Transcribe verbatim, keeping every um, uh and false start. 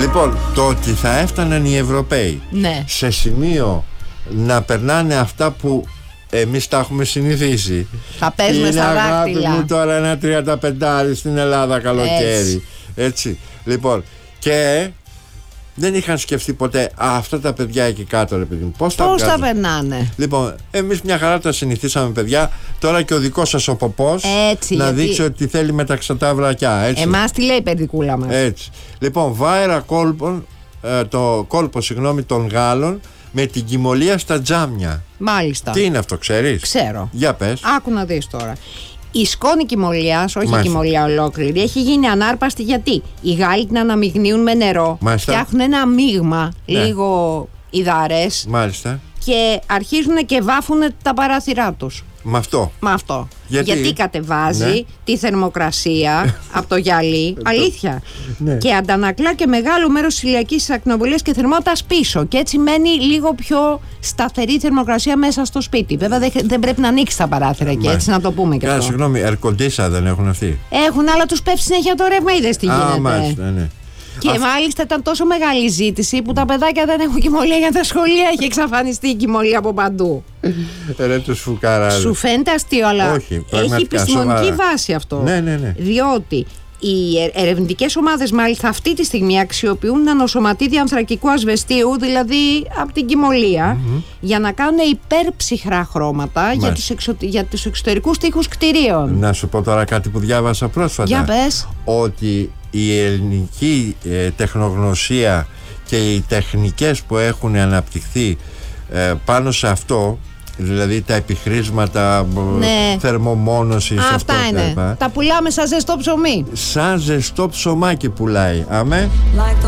Λοιπόν, το ότι θα έφταναν οι Ευρωπαίοι, ναι, σε σημείο να περνάνε αυτά που εμείς τα έχουμε συνηθίσει. Θα παίζουμε στα δάχτυλα. Μου τώρα ένα τριάντα πέντε στην Ελλάδα καλοκαίρι. Έτσι. Έτσι. Λοιπόν, και δεν είχαν σκεφτεί ποτέ α, αυτά τα παιδιά εκεί κάτω, ρε παιδί μου, πώς τα, τα περνάνε. Λοιπόν, εμείς μια χαρά τα συνηθίσαμε, παιδιά. Τώρα και ο δικός σας ο ποπός έτσι, να γιατί... δείξει ότι θέλει μεταξύ τα βρακιά. Έτσι. Εμάς τι λέει η παιδικούλα μας. Έτσι. Λοιπόν, βάερα κόλπον, ε, το κόλπο συγγνώμη των Γάλλων με την κοιμωλία στα τζάμια. Μάλιστα. Τι είναι αυτό, ξέρεις? Ξέρω. Για πες. Άκου να δεις τώρα. Η σκόνη κοιμωλίας, όχι η κοιμωλία ολόκληρη, έχει γίνει ανάρπαστη γιατί οι Γάλλοι την αναμειγνύουν με νερό. Μάλιστα. Φτιάχνουν ένα μείγμα, ναι, λίγο υδαρές. Μάλιστα. Και αρχίζουν και βάφουν τα παράθυρά τους. Με αυτό. Με αυτό. Γιατί, Γιατί κατεβάζει, ναι, τη θερμοκρασία από το γυαλί. Αλήθεια. Ναι. Και αντανακλά και μεγάλο μέρος της ηλιακής ακτινοβολίας και θερμότητας πίσω. Και έτσι μένει λίγο πιο σταθερή θερμοκρασία μέσα στο σπίτι. Βέβαια δεν, δεν πρέπει να ανοίξει τα παράθυρα και έτσι, να το πούμε και Κα, αυτό. Συγγνώμη, αερκοντίσα δεν έχουν αυτοί? Έχουν, αλλά τους πέφτει συνέχεια το ρεύμα, είδες τι γίνεται. Α, μάλιστα, ναι. Και Α... μάλιστα ήταν τόσο μεγάλη ζήτηση που τα παιδάκια δεν έχουν κοιμωλία για τα σχολεία. Έχει εξαφανιστεί η κοιμωλία από παντού. Ρε τους φουκαράδες. Σου φαίνεται αστείο, αλλά όχι, έχει επιστημονική σοβαρά βάση αυτό. Ναι, ναι, ναι. Διότι οι ερευνητικές ομάδες μάλιστα αυτή τη στιγμή αξιοποιούν νανοσωματίδια ανθρακικού ασβεστίου, δηλαδή από την κοιμωλία, mm-hmm, για να κάνουν υπερψυχρά χρώματα για τους, εξω... για τους εξωτερικούς τοίχους κτηρίων. Να σου πω τώρα κάτι που διάβασα πρόσφατα. Για πες. Ότι η ελληνική ε, τεχνογνωσία και οι τεχνικές που έχουν αναπτυχθεί ε, πάνω σε αυτό, δηλαδή τα επιχρήσματα, ναι, θερμομόνωσης, αυτά αυτό, είναι. Τα, τα πουλάμε σαν ζεστό ψωμί. Σαν ζεστό ψωμάκι πουλάει. Αμέ.